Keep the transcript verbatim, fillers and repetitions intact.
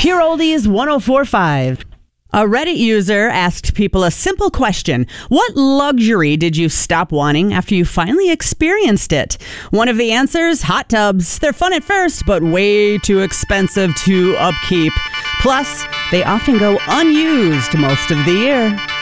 Pure Oldies one oh four point five. A Reddit user asked people a simple question. What luxury did you stop wanting after you finally experienced it? One of the answers, hot tubs. They're fun at first, but way too expensive to upkeep. Plus, they often go unused most of the year.